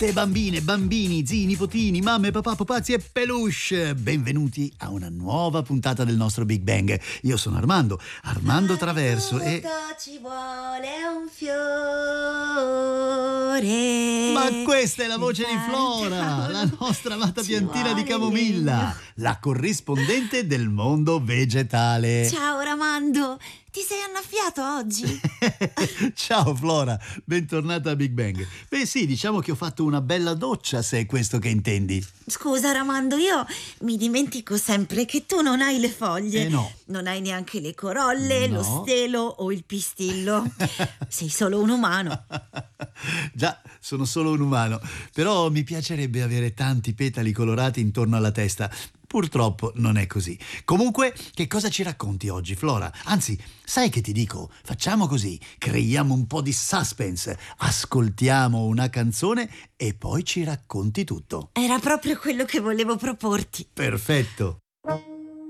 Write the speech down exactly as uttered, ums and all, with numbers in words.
Tutte bambine, bambini, zii, nipotini, mamme, papà, pupazzi e peluche. Benvenuti a una nuova puntata del nostro Big Bang. Io sono Armando, Armando Traverso e... ci vuole un fiore. Ma questa è la voce di Flora, la nostra amata piantina di camomilla, la corrispondente del mondo vegetale. Ciao Armando, ti sei annaffiato oggi? Ciao Flora, bentornata a Big Bang. Beh sì, diciamo che ho fatto una bella doccia, se è questo che intendi. Scusa Armando, io mi dimentico sempre che tu non hai le foglie. Eh no. Non hai neanche le corolle, No. lo stelo o il pistillo. Sei solo un umano. Già, sono solo un umano, però mi piacerebbe avere tanti petali colorati intorno alla testa. Purtroppo non è così. Comunque, che cosa ci racconti oggi, Flora? Anzi, sai che ti dico? Facciamo così, creiamo un po' di suspense, ascoltiamo una canzone e poi ci racconti tutto. Era proprio quello che volevo proporti. Perfetto.